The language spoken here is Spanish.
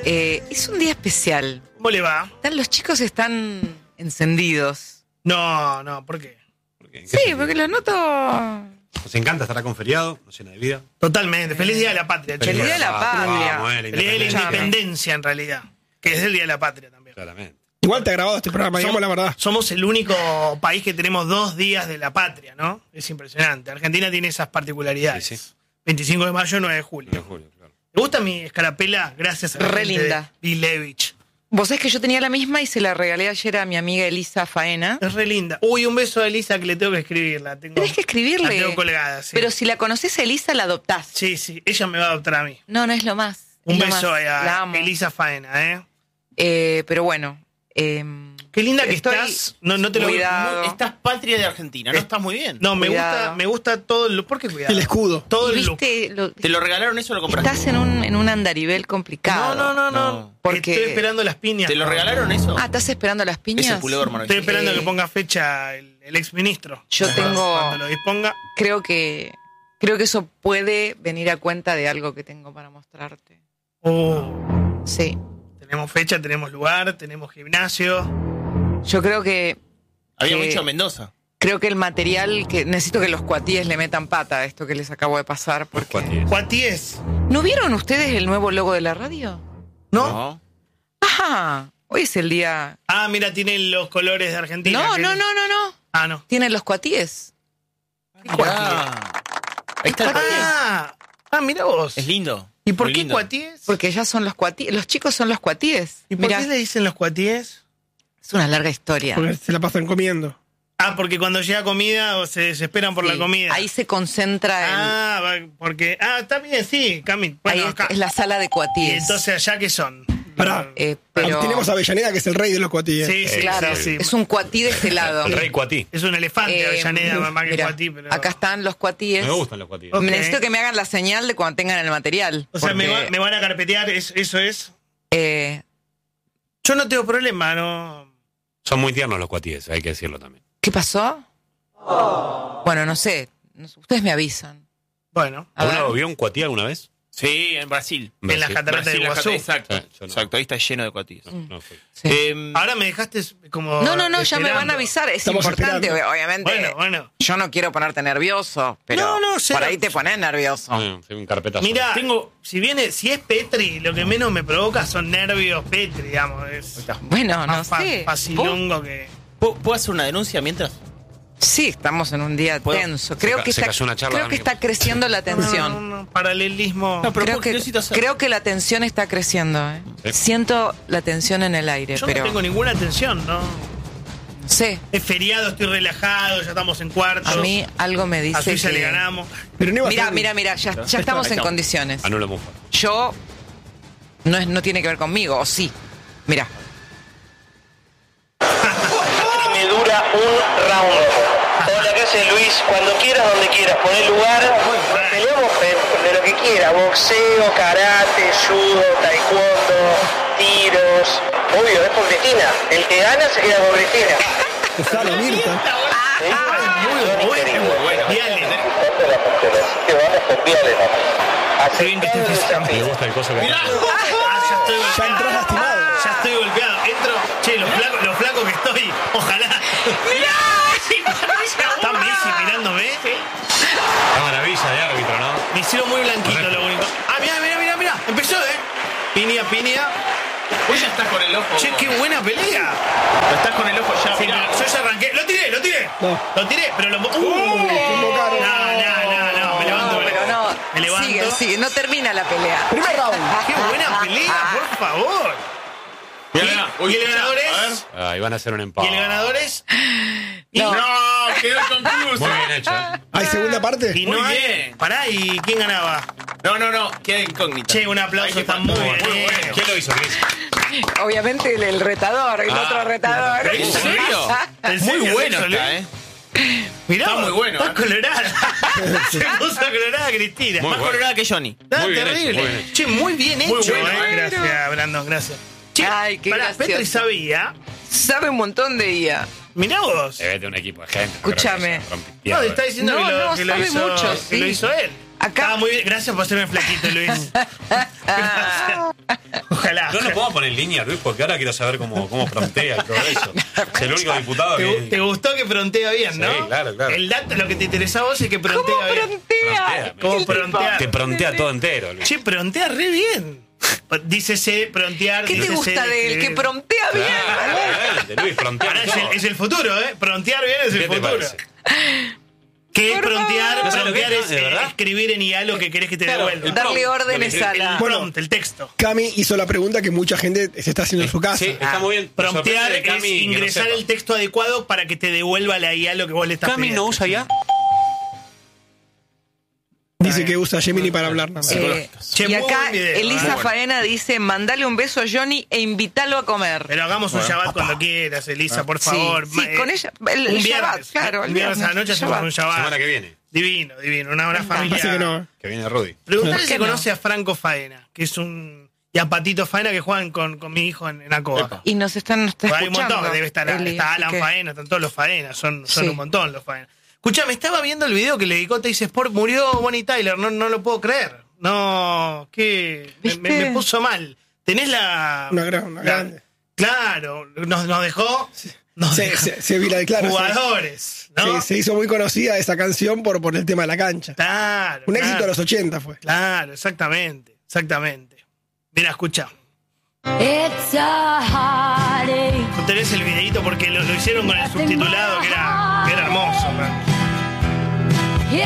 Es un día especial. ¿Cómo le va? Los chicos están encendidos. No, ¿por qué? Sí, porque los noto... Nos encanta estar acá con feriado, nos llena de vida. Totalmente. Feliz Día de la Patria, Feliz chicos. Día de la Patria. Vamos, Feliz Día de la Independencia, en realidad. Que es el Día de la Patria también. Claramente. Igual te ha grabado este programa, digamos la verdad. Somos el único país que tenemos 2 días de la patria, ¿no? Es impresionante. Argentina tiene esas particularidades. Sí, sí. 25 de mayo, 9 de julio. De julio, claro. ¿Te gusta mi escarapela? Gracias a la Re gente linda. de Vilevich. Vos sabés que yo tenía la misma y se la regalé ayer a mi amiga Elisa Faena. Es re linda. Uy, un beso a Elisa que le tengo que escribirla. Tenés que escribirle. La tengo colgada, sí. Pero si la conoces a Elisa, la adoptás. Sí, ella me va a adoptar a mí. No es lo más. Un es lo beso más. La a amo. Elisa Faena, Pero bueno. Qué linda que Estoy- estás. No te lo Cuidado. Estás patria de Argentina, ¿no? Estás muy bien. No, Cuidado. me gusta todo lo. ¿Por qué cuidado? El escudo. Todo el look. ¿Viste? ¿Te lo regalaron eso o lo compraste? Estás en un andarivel complicado. No. No. Porque- Estoy esperando las piñas. ¿Te lo regalaron eso? Ah, ¿estás esperando las piñas? Ese pullover Estoy maravilloso. esperando que ponga fecha el exministro. Yo tengo... Cuando lo disponga. Creo que eso puede venir a cuenta de algo que tengo para mostrarte. Sí. Tenemos fecha, tenemos lugar, tenemos gimnasio. Yo creo que Había que- mucho Mendoza. creo que el material que necesito que los cuatíes le metan pata a esto que les acabo de pasar porque Cuatíes. Cuatíes. ¿No vieron ustedes el nuevo logo de la radio? ¿No? Ajá. Hoy es el día. Ah, mira, tiene los colores de Argentina. No. Ah, no. Tienen los cuatíes. Mirá. Ahí está el Cuatíes. Mira vos. Es lindo. ¿Y por Muy qué lindo. cuatíes? Porque ya son los cuatíes. Los chicos son los cuatíes. ¿Y por Mirá, qué le dicen los cuatíes? es una larga historia. Porque se la pasan comiendo. Ah, porque cuando llega comida o se desesperan por Sí, la comida. Ahí se concentra Porque. está bien, sí, Cami. ahí Bueno, es, acá. es la sala de Y cuatíes. entonces, ¿allá qué son? Pará. Pero Tenemos a Avellaneda, que es el rey de los cuatíes. Sí, claro, sí. es un cuatí de este lado. El rey cuatí. Es un elefante, Avellaneda, mamá que Mira, cuatí, pero. acá están los cuatíes. Me gustan los cuatíes. Ok. Necesito que me hagan la señal de cuando tengan el material. O sea, porque, me van a carpetear, eso es. eh, Yo no tengo problema, no. Son muy tiernos los cuatíes, hay que decirlo también. ¿Qué pasó? Bueno, no sé. Ustedes me avisan. Bueno, A ver. ¿Alguno vio un cuatí alguna vez? Sí, en Brasil. en las cataratas de Brasil, Iguazú. Exacto. Sí, yo no. Exacto, ahí está lleno de cuatíes. No fui. Sí. Ahora me dejaste como. No, ya me esperando. van a avisar. Es Estamos importante, esperando. obviamente. Bueno. Yo no quiero ponerte nervioso, pero No, por cero. ahí te pones nervioso. Soy un carpetazo. Mira, si es Petri, lo que menos me provoca son nervios Petri, digamos. Es Bueno, no más sé. facilongo que. ¿Puedo hacer una denuncia mientras? Sí, estamos en un día ¿Puedo? tenso. Creo que se cayó una charla, creo que amigo. está creciendo la tensión. No, paralelismo. No, pero Creo que, necesito hacer- creo que la tensión está creciendo. Sí. Siento la tensión en el aire, Yo pero no tengo ninguna tensión, ¿no? sé. Es feriado, estoy relajado, ya estamos en cuarto. A mí algo me A dice Suiza que... le ganamos. Pero no iba a Mira, ser- ya estamos Ahí en estamos. condiciones. Anulo Mufa. Yo no tiene que ver conmigo, o sí. Mira. Me dura un round. Hola, ¿qué haces, Luis? Cuando quieras, donde quieras, poné lugar. Peleamos de lo que quieras: boxeo, karate, judo, taekwondo, tiros. Obvio, es por Cristina. El que gana se queda con Cristina. Gonzalo, Mirta. Viale. Así que vamos con Viale. Qué bien que estés físicamente. Me gusta el coso que Ya estoy Ya golpeado. entró lastimado. Ya estoy golpeado. Entro. Che, lo flaco que estoy. Ojalá. Está Messi mirándome. Qué maravilla de árbitro, ¿no? Me hicieron muy blanquito lo único. Mira. Empezó, Piña. Vos ya estás con el ojo. Che, qué buena pelea. Estás con el ojo ya. Sí, mirá. pero yo ya arranqué. Lo tiré. No. Lo tiré, pero lo. invocaron. No. Me levanto. No, pero no. Me levanto. Sigue. No termina la pelea. Primer round. Qué buena pelea, por favor. Mirá, ¿Y el ganador a ver. es? Ahí van a hacer un ¿Y empate. el ganador es? No. No, quedó inconcluso. Muy bien hecho. ¿Hay segunda parte? Y Muy no hay. bien. Pará, ¿y quién ganaba? No, queda incógnita. Che, un aplauso, está muy bien. ¿Quién lo hizo, Cris? Obviamente el retador, el otro retador. ¿En serio? ¿En Muy serio, bueno Sexo, está, Mirá, Está muy bueno, Está colorada. Se puso colorada Cristina. Muy Más bueno. colorada que Johnny. Está Muy bien terrible. hecho, muy bien hecho. Che, muy bien hecho. Muy bueno, Gracias, Brandon, gracias. Che, Ay, qué pará, gracioso. Petri sabía. Sabe un montón de IA. Mirá vos. Se ve de un equipo de gente. Escúchame. No, te está diciendo No, que, no, que lo sabe hizo, mucho, que sí. lo hizo él. Acá- Estaba muy bien. Gracias por hacerme flaquito, Luis. Gracias. Ojalá. No nos podemos poner en línea, Luis, porque ahora quiero saber cómo frontea y todo eso. Es el único diputado ¿Te gustó que frontea bien, no? Sí, claro. El dato, lo que te interesa a vos es que ¿Cómo frontea bien. frontea? ¿Cómo frontea? Te frontea todo entero, Luis. Che, frontea re bien. Dícese frontear. ¿Qué te dícese gusta de él? Que frontea bien. Claro, Luis, frontea Ahora todo. es el futuro, ¿eh? Frontear bien es el ¿Qué te futuro. parece? ¿Qué es Por frontear? favor. ¿No sabes lo que Frontear es? es ¿De verdad? escribir en IA lo que querés que te Claro, devuelva. el Darle prompt, órdenes lo que- a El la... prompt, el texto. Cami hizo la pregunta que mucha gente se está haciendo en su casa. Sí, está muy bien. Me Promptear sorprende de es Cami que no ingresar sepa. el texto adecuado para que te devuelva la IA lo que vos le estás ¿Cami pidiendo. no usa ya? Dice que usa Gemini para hablar nada más. Che, y muy acá buen video, Elisa ¿eh? Faena dice, mandale un beso a Johnny e invítalo a comer. Pero hagamos un Shabbat cuando quieras, Elisa, por Sí, favor. sí, con ella, el un Shabbat, viernes, claro, el un viernes a la noche viernes, hacemos un Shabbat. Semana que viene. Divino, una familia. Así que no. Que viene Rudy. Preguntale ¿Por si qué no? conoce a Franco Faena, que es y a Patito Faena que juegan con mi hijo en Acoba. Y nos está Hay un escuchando. montón, debe estar. Eli, Está así Alan que- Faena, están todos los Faenas, son Sí. un montón los Faenas. Escuchame, estaba viendo el video que le dedicó Teis Sport, murió Bonnie Tyler, no lo puedo creer. No, que me ¿Viste? puso mal. Tenés la. Una grande. Claro, nos dejó. Nos dejó Se vira, claro. jugadores, ¿no? Se hizo muy conocida esa canción por el tema de la cancha. Claro. Un éxito claro. de los 80 fue. Claro, exactamente. Mira, escucha. It's a heartache. Tenés el videito porque lo hicieron con el subtitulado que era hermoso, man.